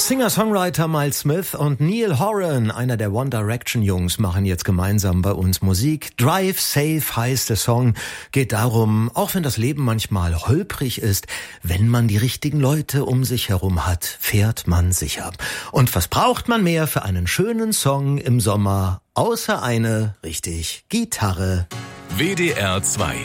Singer-Songwriter Miles Smith und Niall Horan, einer der One Direction Jungs, machen jetzt gemeinsam bei uns Musik. Drive Safe heißt der Song. Geht darum, auch wenn das Leben manchmal holprig ist, wenn man die richtigen Leute um sich herum hat, fährt man sicher. Und was braucht man mehr für einen schönen Song im Sommer, außer eine, richtig, Gitarre? WDR 2